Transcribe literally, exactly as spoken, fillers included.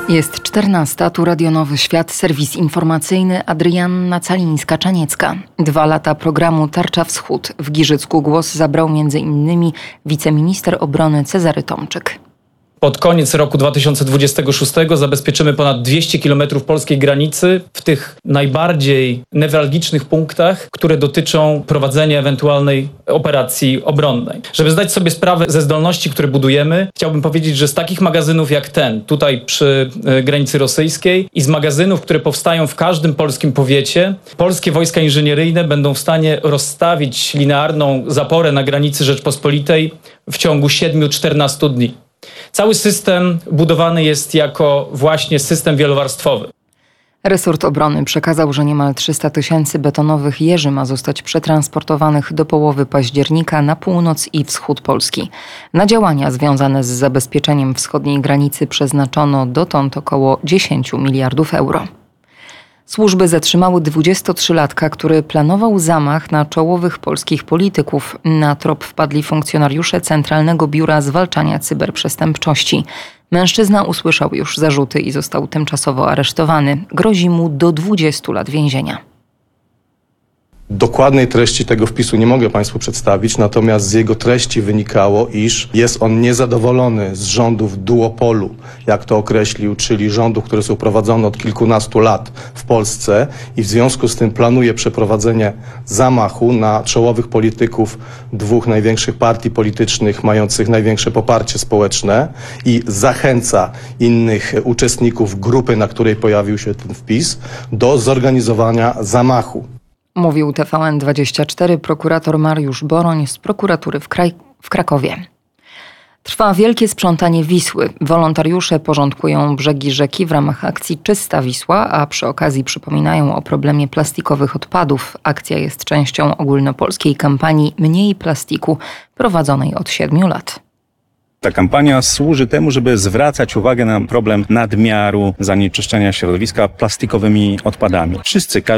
Jest czternasta, tu Radio Nowy Świat, serwis informacyjny, Adrianna Calińska-Czaniecka. Dwa lata programu Tarcza Wschód. W Giżycku głos zabrał między innymi wiceminister obrony Cezary Tomczyk. Pod koniec roku dwa tysiące dwudziestego szóstego zabezpieczymy ponad dwieście kilometrów polskiej granicy w tych najbardziej newralgicznych punktach, które dotyczą prowadzenia ewentualnej operacji obronnej. Żeby zdać sobie sprawę ze zdolności, które budujemy, chciałbym powiedzieć, że z takich magazynów jak ten, tutaj przy granicy rosyjskiej, i z magazynów, które powstają w każdym polskim powiecie, polskie wojska inżynieryjne będą w stanie rozstawić linearną zaporę na granicy Rzeczpospolitej w ciągu siedmiu do czternastu dni. Cały system budowany jest jako właśnie system wielowarstwowy. Resort obrony przekazał, że niemal trzysta tysięcy betonowych jeży ma zostać przetransportowanych do połowy października na północ i wschód Polski. Na działania związane z zabezpieczeniem wschodniej granicy przeznaczono dotąd około dziesięć miliardów euro. Służby zatrzymały dwudziestotrzylatka, który planował zamach na czołowych polskich polityków. Na trop wpadli funkcjonariusze Centralnego Biura Zwalczania Cyberprzestępczości. Mężczyzna usłyszał już zarzuty i został tymczasowo aresztowany. Grozi mu do dwudziestu lat więzienia. Dokładnej treści tego wpisu nie mogę Państwu przedstawić, natomiast z jego treści wynikało, iż jest on niezadowolony z rządów duopolu, jak to określił, czyli rządów, które są prowadzone od kilkunastu lat w Polsce, i w związku z tym planuje przeprowadzenie zamachu na czołowych polityków dwóch największych partii politycznych mających największe poparcie społeczne, i zachęca innych uczestników grupy, na której pojawił się ten wpis, do zorganizowania zamachu. Mówił T V N dwadzieścia cztery prokurator Mariusz Boroń z prokuratury w, Kraj- w Krakowie. Trwa wielkie sprzątanie Wisły. Wolontariusze porządkują brzegi rzeki w ramach akcji Czysta Wisła, a przy okazji przypominają o problemie plastikowych odpadów. Akcja jest częścią ogólnopolskiej kampanii Mniej plastiku, prowadzonej od siedmiu lat. Ta kampania służy temu, żeby zwracać uwagę na problem nadmiaru zanieczyszczenia środowiska plastikowymi odpadami. Wszyscy,